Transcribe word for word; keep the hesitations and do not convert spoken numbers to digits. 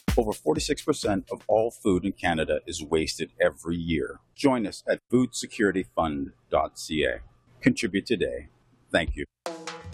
Over forty-six percent of all food in Canada is wasted every year. Join us at food security fund dot c a. Contribute today. Thank you.